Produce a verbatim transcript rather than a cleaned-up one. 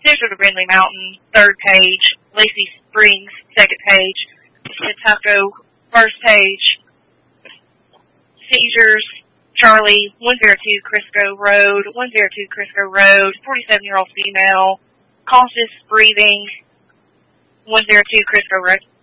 Central to Brindley Mountain, third page. Lacey Springs, second page. Pawtucko, first page. Seizures, Charlie, one oh two Crisco Road, one oh two Crisco Road, forty-seven-year-old female. Cautious breathing, one oh two Crisco Road.